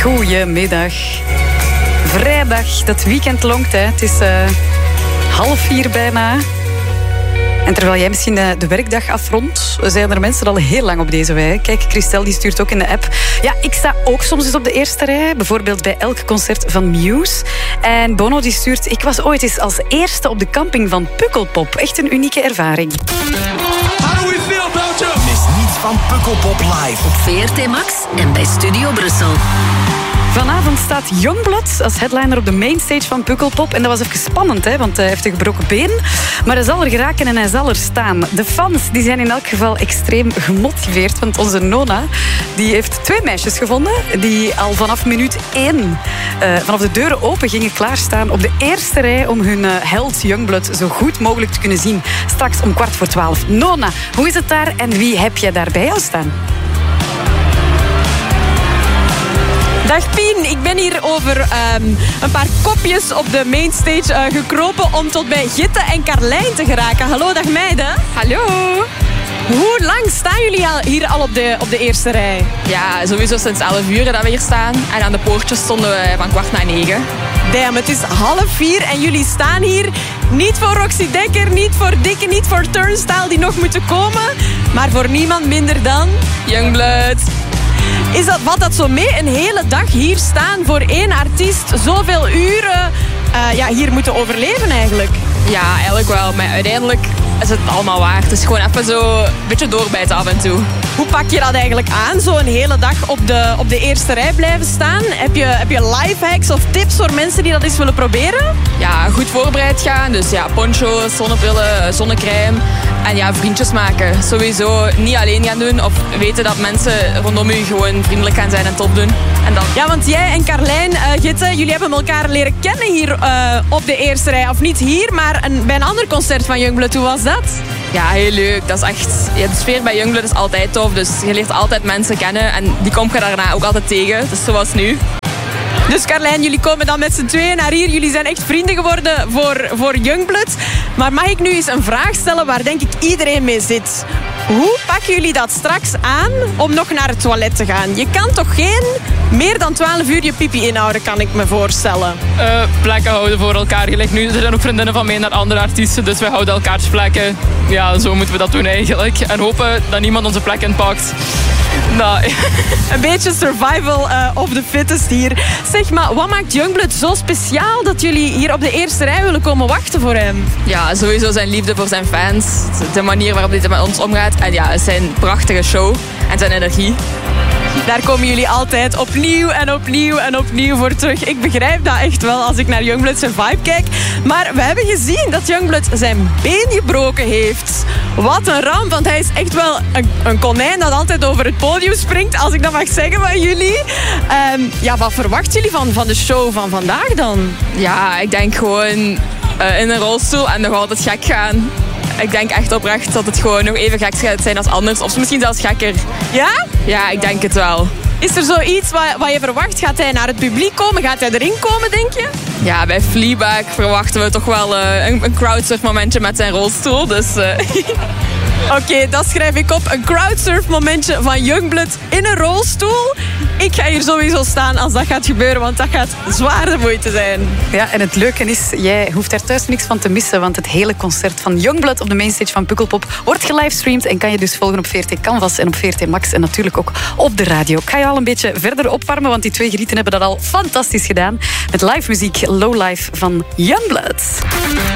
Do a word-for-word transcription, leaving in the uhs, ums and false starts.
Goedemiddag. Vrijdag, dat weekend longt, hè. Het is uh, half vier bijna. En terwijl jij misschien de, de werkdag afrondt, zijn er mensen al heel lang op deze wei. Kijk, Christel die stuurt ook in de app. Ja, ik sta ook soms eens op de eerste rij. Bijvoorbeeld bij elk concert van Muse. En Bono die stuurt... Ik was ooit eens als eerste op de camping van Pukkelpop. Echt een unieke ervaring. How do we feel, Belgium? Mis niets van Pukkelpop live. Op V R T Max en bij Studio Brussel. Vanavond staat Youngblood als headliner op de mainstage van Pukkelpop. En dat was even spannend, hè, want hij heeft een gebroken been. Maar hij zal er geraken en hij zal er staan. De fans die zijn in elk geval extreem gemotiveerd. Want onze Nona die heeft twee meisjes gevonden die al vanaf minuut één uh, vanaf de deuren open gingen klaarstaan op de eerste rij om hun uh, held Youngblood zo goed mogelijk te kunnen zien. Straks om kwart voor twaalf. Nona, hoe is het daar en wie heb je daar bij jou staan? Dag Pien, ik ben hier over um, een paar kopjes op de mainstage uh, gekropen om tot bij Gitte en Carlijn te geraken. Hallo, dag meiden. Hallo. Hoe lang staan jullie al hier al op de, op de eerste rij? Ja, sowieso sinds elf uur dat we hier staan. En aan de poortjes stonden we van kwart na negen. Damn, het is half vier en jullie staan hier niet voor Roxy Dekker, niet voor Dikke, niet voor Turnstile die nog moeten komen, maar voor niemand minder dan... Youngblood. Is dat, valt dat zo mee? Een hele dag hier staan voor één artiest, zoveel uren uh, ja, hier moeten overleven eigenlijk? Ja, eigenlijk wel. Maar uiteindelijk is het allemaal waard. Het is gewoon even zo een beetje doorbijten af en toe. Hoe pak je dat eigenlijk aan, zo een hele dag op de, op de eerste rij blijven staan? Heb je, heb je lifehacks of tips voor mensen die dat eens willen proberen? Ja, goed voorbereid gaan. Dus ja, poncho's, zonnebrillen, zonnecrème. En ja, vriendjes maken. Sowieso niet alleen gaan doen. Of weten dat mensen rondom u gewoon vriendelijk gaan zijn en top doen. En dan... Ja, want jij en Carlijn, uh, Gitte, jullie hebben elkaar leren kennen hier uh, op de eerste rij. Of niet hier, maar een, bij een ander concert van Youngblood. Hoe was dat? Ja, heel leuk. Dat is echt... Ja, de sfeer bij Youngblood is altijd tof. Dus je leert altijd mensen kennen. En die kom je daarna ook altijd tegen. Dus zoals nu. Dus Carlijn, jullie komen dan met z'n tweeën naar hier. Jullie zijn echt vrienden geworden voor, voor Youngblood. Maar mag ik nu eens een vraag stellen waar denk ik iedereen mee zit? Hoe pakken jullie dat straks aan om nog naar het toilet te gaan? Je kan toch geen meer dan twaalf uur je pipi inhouden, kan ik me voorstellen. Uh, plekken houden voor elkaar. Gelijk nu, er zijn ook vriendinnen van mij naar andere artiesten. Dus wij houden elkaars plekken. Ja, zo moeten we dat doen eigenlijk. En hopen dat niemand onze plek inpakt. Nou. Een beetje survival uh, of the fittest hier. Zeg maar, wat maakt Youngblood zo speciaal dat jullie hier op de eerste rij willen komen wachten voor hem? Ja, sowieso zijn liefde voor zijn fans. De manier waarop hij met ons omgaat. En ja, zijn prachtige show en zijn energie. Daar komen jullie altijd opnieuw en opnieuw en opnieuw voor terug. Ik begrijp dat echt wel als ik naar Youngblood zijn vibe kijk. Maar we hebben gezien dat Youngblood zijn been gebroken heeft. Wat een ramp, want hij is echt wel een, een konijn dat altijd over het podium springt, als ik dat mag zeggen van jullie. Um, ja, wat verwachten jullie van, van de show van vandaag dan? Ja, ik denk gewoon uh, in een rolstoel en nog altijd gek gaan. Ik denk echt oprecht dat het gewoon nog even gek gaat zijn als anders. Of misschien zelfs gekker. Ja? Ja, ik denk het wel. Is er zoiets wat, wat je verwacht? Gaat hij naar het publiek komen? Gaat hij erin komen, denk je? Ja, bij Fleabag verwachten we toch wel uh, een, een crowdsurf momentje met zijn rolstoel. Dus... Uh... Oké, okay, dat schrijf ik op. Een crowdsurf momentje van Youngblood in een rolstoel. Ik ga hier sowieso staan als dat gaat gebeuren, want dat gaat zwaar de moeite zijn. Ja, en het leuke is, jij hoeft daar thuis niks van te missen, want het hele concert van Youngblood op de mainstage van Pukkelpop wordt gelivestreamd en kan je dus volgen op V R T Canvas en op V R T Max en natuurlijk ook op de radio. Ik ga je al een beetje verder opwarmen, want die twee grieten hebben dat al fantastisch gedaan met live muziek Low Life van Youngblood.